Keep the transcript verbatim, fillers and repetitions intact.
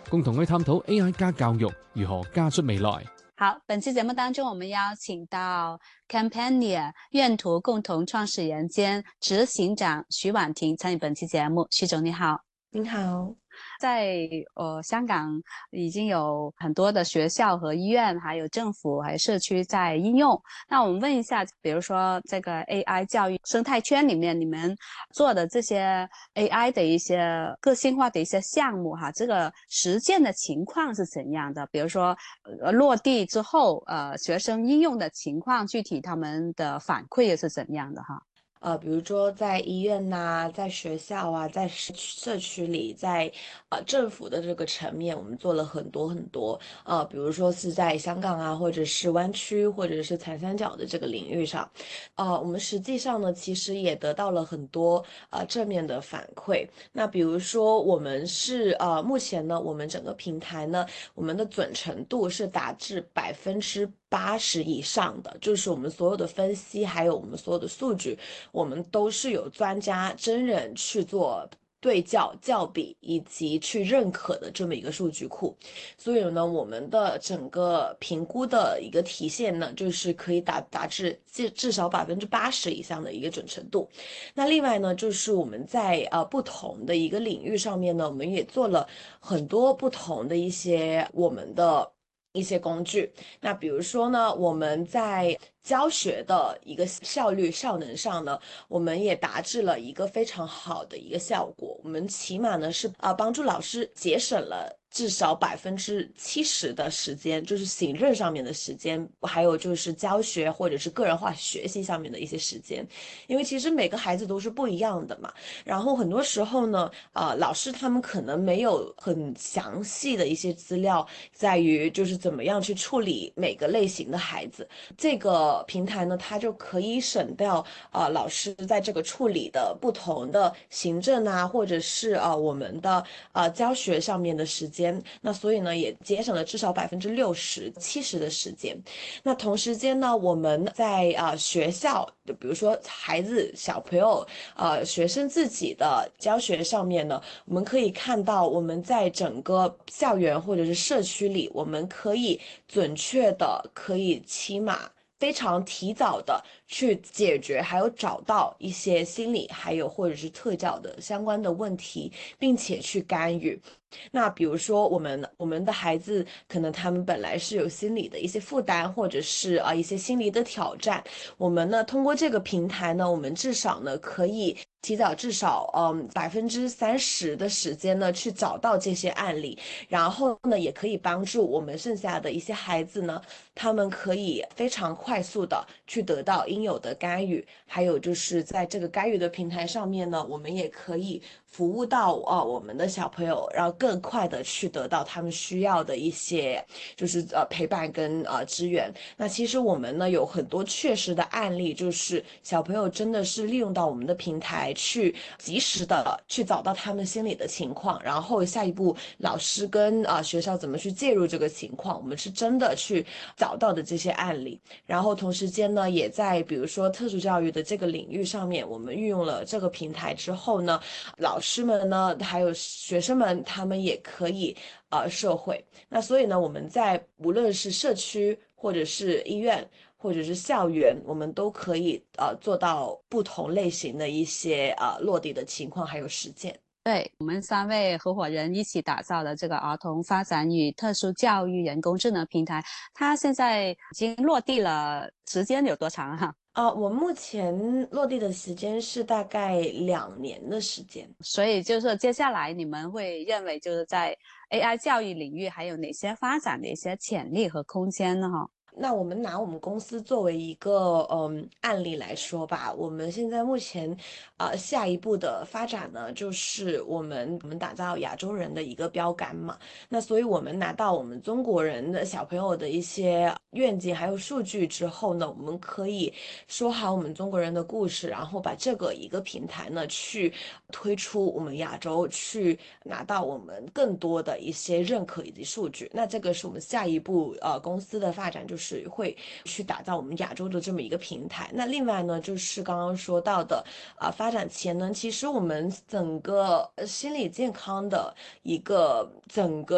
共同去探討 A I 加教育如何加出未來。 好，本期節目當中，我們邀請到 Campania 願途共同創始人兼執行長徐婉婷參與本期節目。徐總你好。 您好。 在呃香港已經有很多的學校和醫院，還有政府，還有社區在應用。那我們問一下，比如說這個 A I 教育生態圈裡面，你們做的這些 A I 的一些個性化的一些項目哈，這個實踐的情況是怎樣的？比如說，呃，落地之後，呃，學生應用的情況，具體他們的反饋又是怎樣的哈？ 呃，比如說在醫院呐、啊，在學校啊，在社區裡，在呃政府的這個層面，我們做了很多很多。呃，比如說是在香港啊，或者是灣區，或者是長三角的這個領域上，呃，我們實際上呢，其實也得到了很多呃正面的反饋。那比如說，我們是呃目前呢，我們整個平台呢，我們的準程度是達至百分之八十以上的，就是我們所有的分析，還有我們所有的數據，我們都是有專家真人去做對校、校比以及去認可的這麼一個數據庫。所以呢，我們的整個評估的一個體現呢，就是可以達達至至至少百分之八十以上的一個準程度。那另外呢，就是我們在呃不同的一個領域上面呢，我們也做了很多不同的一些我們的一些工具。那比如說呢，我們在教學的一個效率效能上呢，我們也達至了一個非常好的一個效果。我們起碼呢是啊、呃、幫助老師節省了至少百分之七十的時間，就是行政上面的時間，還有就是教學或者是個人化學習上面的一些時間。因為其實每個孩子都是不一樣的嘛，然後很多時候呢，呃，老師他們可能沒有很詳細的一些資料，在於就是怎麼樣去處理每個類型的孩子。這個平台呢，它就可以省掉呃老師在這個處理的不同的行政啊，或者是呃我們的呃教學上面的時間。那所以呢，也節省了至少百分之六十、七十的時間。那同時間呢，我們在啊、呃、學校，就比如說孩子、小朋友、呃學生自己的教學上面呢，我們可以看到我們在整個校園或者是社區裡，我們可以準確的，可以起碼非常提早的去解決，還有找到一些心理還有或者是特教的相關的問題，並且去干預。那比如說我們我們的孩子可能他們本來是有心理的一些負擔，或者是啊一些心理的挑戰，我們呢通過這個平台呢，我們至少呢可以提早至少嗯百分之三十的時間呢去找到這些案例，然後呢也可以幫助我們剩下的一些孩子呢，他們可以非常快速的去得到應有的干預，還有就是在這個干預的平台上面呢，我們也可以服務到啊我們的小朋友，然後更快的去得到他們需要的一些就是呃陪伴跟呃支援。那其實我們呢有很多確實的案例，就是小朋友真的是利用到我們的平台去及時的去找到他們心理的情況，然後下一步老師跟啊、呃、學校怎麼去介入這個情況，我們是真的去找到的這些案例。然後同時間呢，也在比如說特殊教育的這個領域上面，我們運用了這個平台之後呢，老師們呢還有學生們他們也可以呃社會。那所以呢，我們在無論是社區或者是醫院或者是校園，我們都可以呃做到不同類型的一些呃落地的情況還有實踐。 對，我們三位合夥人一起打造的這個兒童發展與特殊教育人工智能平台，它現在已經落地了，時間有多長哈？ 啊、呃，我目前落地的時間是大概兩年的時間。 所以就是接下來你們會認為就是在 A I 教育領域還有哪些發展的一些潛力和空間呢？哈？ 那我們拿我們公司作為一個嗯案例來說吧，我們現在目前啊、呃、下一步的發展呢，就是我們我們打造亞洲人的一個標杆嘛。那所以我們拿到我們中國人的小朋友的一些願景還有數據之後呢，我們可以說好我們中國人的故事，然後把這個一個平台呢去推出我們亞洲，去拿到我們更多的一些認可以及數據。那這個是我們下一步呃公司的發展，就是是會去打造我們亞洲的這麼一個平台。那另外呢，就是剛剛說到的啊、呃，發展潛能，其實我們整個心理健康的一個整個。